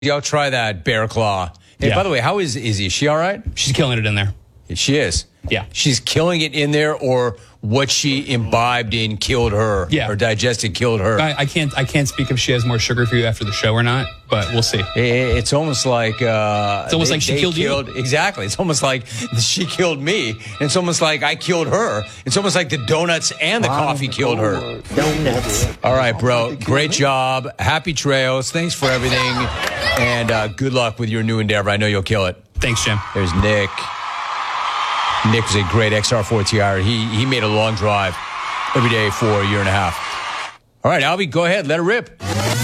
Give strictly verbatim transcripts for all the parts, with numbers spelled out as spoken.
Y'all try that, Bear Claw. Hey, Yeah. by the way, how is Izzy? Is she all right? She's killing it in there. She is. Yeah. She's killing it in there, or what she imbibed in killed her. Yeah. Or digested killed her. I, I can't I can't speak if she has more sugar for you after the show or not, but we'll see. It- It's almost like uh, It's almost they- like she they killed you. Exactly. It's almost like she killed me. And it's almost like I killed her. It's almost like the donuts and the coffee killed her. Donuts. All right, bro. Great job. Happy trails. Thanks for everything. And uh, good luck with your new endeavor. I know you'll kill it. Thanks, Jim. There's Nick. Nick was a great X R four T I. He he made a long drive every day for a year and a half. All right, Albie, go ahead. Let it rip.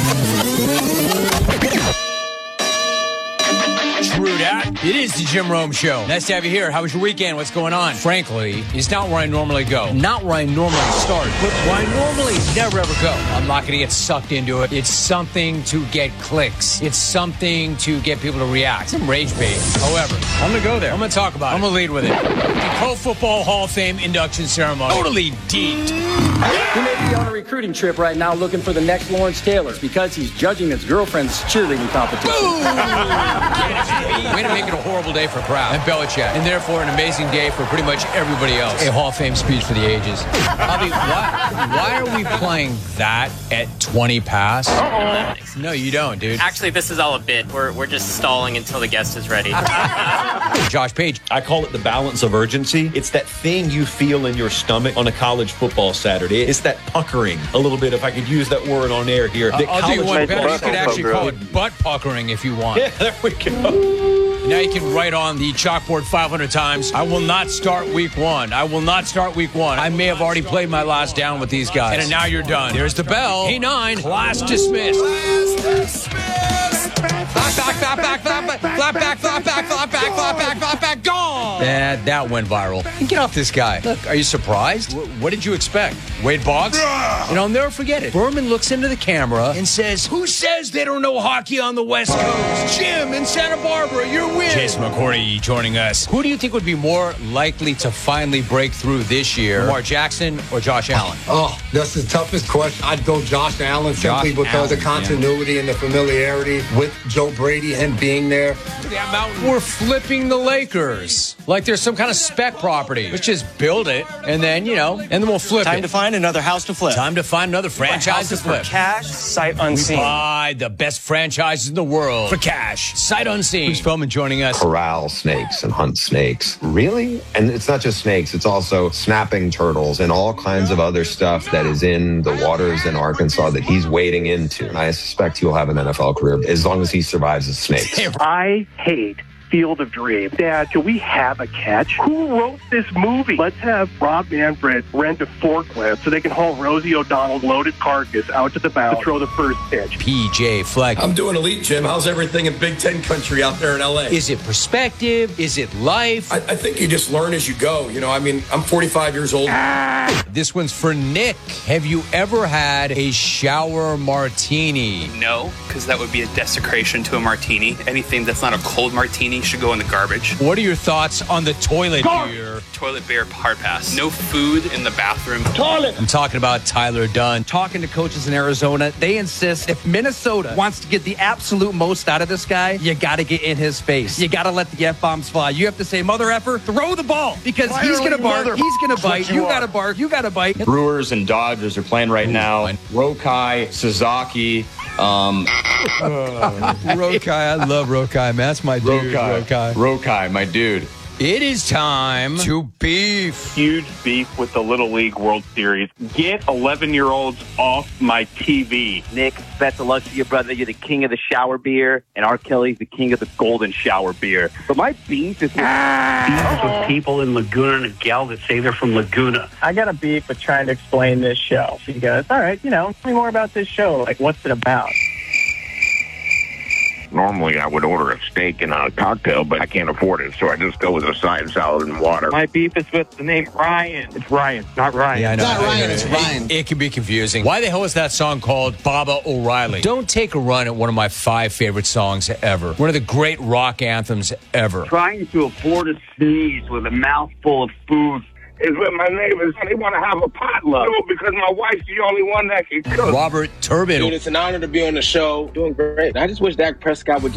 True that. It is the Jim Rome Show. Nice to have you here. How was your weekend? What's going on? Frankly, it's not where I normally go. Not where I normally start, but where I normally never ever go. I'm not going to get sucked into it. It's something to get clicks. It's something to get people to react. Some rage bait. However, I'm going to go there. I'm going to talk about it. I'm going to lead with it. The Pro Football Hall of Fame induction ceremony. Totally deep. He may be on a recruiting trip right now looking for the next Lawrence Taylor because he's judging his girlfriend's cheerleading competition. Way to make it a horrible day for Kraft and Belichick, and therefore an amazing day for pretty much everybody else. A Hall of Fame speech for the ages. Bobby, why, why are we playing that at twenty past? Uh-oh. No, you don't, dude. Actually, this is all a bit. We're, we're just stalling until the guest is ready. Josh Page. I call it the balance of urgency. It's that thing you feel in your stomach on a college football Saturday. It's that puckering a little bit, if I could use that word on air here. Uh, I'll do you one better. You could actually call it butt puckering if you want. Yeah, there we go. Now you can write on the chalkboard five hundred times, I will not start week one. I will not start week one. I may have already played my last down with these guys. And now you're done. There's the bell. Hey, nine. Class dismissed. Class dismissed. Flap back, flap back, flap back, flap back, flap back, flap back, flap back, flap back, gone. That, that went viral. And get off this guy. Look, are you surprised? W- what did you expect? Wade Boggs? And I'll never forget it. Berman looks into the camera and says, who says they don't know hockey on the West Coast? Jim in Santa Barbara, your win. Jason McCourty joining us. Who do you think would be more likely to finally break through this year? Lamar Jackson or Josh Allen? Oh, that's the toughest question. I'd go Josh Allen simply Josh because of Allen, continuity yeah. and the familiarity with Joe Brady and being there. That mountain. We're flipping the Lakers like there's some kind of spec property. Let's just build it, and then, you know, and then we'll flip Time it. to find another house to flip. Time to find another franchise to flip. For cash, sight We unseen. buy the best franchises in the world for cash. Sight unseen. Bruce Feldman joining us. Corral snakes and hunt snakes. Really? And it's not just snakes, it's also snapping turtles and all kinds of other stuff that is in the waters in Arkansas that he's wading into. And I suspect he'll have an N F L career as long as he survives as snakes. I hate Field of Dreams. Dad, can we have a catch? Who wrote this movie? Let's have Rob Manfred rent a forklift so they can haul Rosie O'Donnell's loaded carcass out to the bow to throw the first pitch. P J Fleck. I'm doing elite, Jim. How's everything in Big Ten country out there in L A? Is it perspective? Is it life? I, I think you just learn as you go. You know, I mean, I'm forty-five years old. Ah, this one's for Nick. Have you ever had a shower martini? No, because that would be a desecration to a martini. Anything that's not a cold martini should go in the garbage. What are your thoughts on the toilet beer? Toilet beer, hard pass. No food in the bathroom. Toilet! I'm talking about Tyler Dunn. Talking to coaches in Arizona, they insist if Minnesota wants to get the absolute most out of this guy, you got to get in his face. You got to let the F-bombs fly. You have to say, mother effer, throw the ball. Because Why he's are going to we bark, mother- he's going to bite, you you are. got to bark, you got to bite. Brewers and Dodgers are playing right now. Rokai, Suzuki, um... Rokai, I love Rokai, man. That's my dude, Rokai. Rokai. Rokai, my dude. It is time to beef. Huge beef with the Little League World Series. Get eleven-year-olds off my T V. Nick, best of luck to your brother. You're the king of the shower beer, and R. Kelly's the king of the golden shower beer. But my beef is with, Beef with people in Laguna Niguel that say they're from Laguna. I got a beef with trying to explain this show. She goes, all right, you know, tell me more about this show. Like, what's it about? Normally, I would order a steak and a cocktail, but I can't afford it, so I just go with a side salad and water. My beef is with the name Ryan. It's Ryan, not Ryan. Yeah, I know. It's not Ryan, it's Ryan. It, it can be confusing. Why the hell is that song called Baba O'Reilly? Don't Take a Run at one of my five favorite songs ever. One of the great rock anthems ever. Trying to afford a sneeze with a mouthful of food is with my neighbors. They want to have a potluck because my wife's the only one that can cook. Robert Turbin. Dude, it's an honor to be on the show. Doing great. I just wish Dak Prescott would